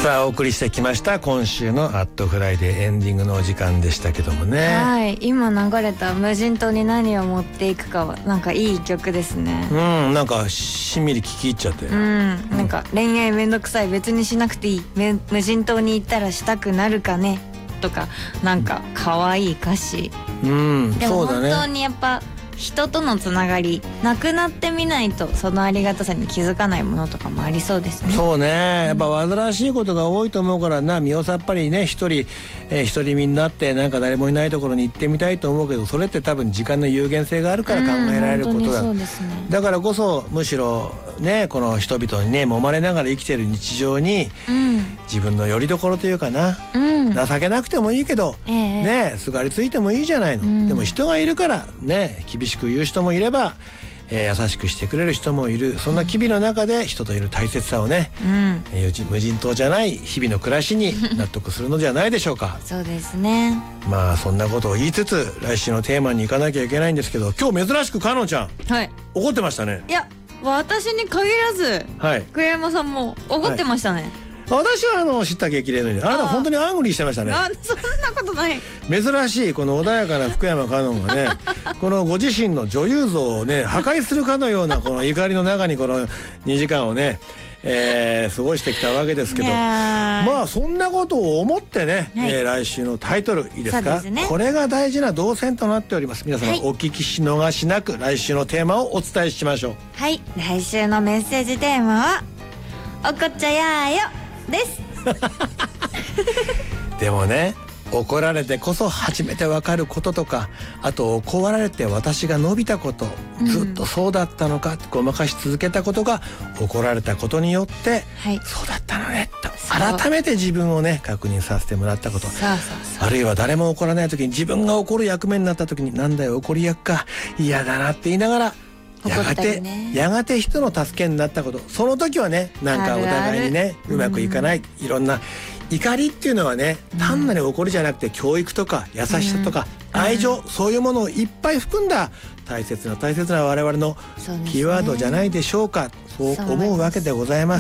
さあお送りしてきました今週のアットフライデーエンディングのお時間でしたけどもね。 はい、今流れた無人島に何を持っていくかはなんかいい曲ですね。 なんかしんみり聞き入っちゃって、 なんか恋愛めんどくさい、別にしなくていい、無人島に行ったらしたくなるかねとか、なんか可愛い歌詞。でも本当にやっぱ人とのつながりなくなってみないとそのありがたさに気づかないものとかもありそうですね。 そうね、やっぱ煩わしいことが多いと思うからな、身をさっぱりね一人身になってなんか誰もいないところに行ってみたいと思うけど、それって多分時間の有限性があるから考えられることだ、 そうですね、 だからこそむしろねこの人々にね揉まれながら生きている日常に、自分の拠り所というかな、情けなくてもいいけど、ねすがりついてもいいじゃないの、でも人がいるからね厳しく言う人もいれば、優しくしてくれる人もいる。そんな機微の中で人といる大切さをね、無人島じゃない日々の暮らしに納得するのではないでしょうか。 そうですね。 まあそんなことを言いつつ来週のテーマに行かなきゃいけないんですけど、今日珍しくかのちゃん、怒ってましたね。 いや私に限らず、栗山さんも怒ってましたね。 私は知った激励のように、あなた本当にアングリーしてましたね。 そんなことない。 珍しいこの穏やかな福山香音がねこのご自身の女優像をね破壊するかのようなこの怒りの中にこの2時間をね、過ごしてきたわけですけど、まあそんなことを思ってね、来週のタイトルいいですか。これが大事な動線となっております。皆様お聞きし逃しなく来週のテーマをお伝えしましょう。 はい、来週のメッセージテーマはおこっちゃやーよですでもね、怒られてこそ初めて分かることとか、あと怒られて私が伸びたこと、ずっとそうだったのかってごまかし続けたことが怒られたことによって、そうだったのねと改めて自分をね確認させてもらったこと、あるいは誰も怒らない時に自分が怒る役目になった時に、なんだよ怒り役か嫌だなって言いながらやがて人の助けになったこと、その時はねなんかお互いにねうまくいかない、いろんな怒りっていうのはね単なる怒りじゃなくて教育とか優しさとか愛情、そういうものをいっぱい含んだ大切な我々のキーワードじゃないでしょうか。そう思うわけでございます。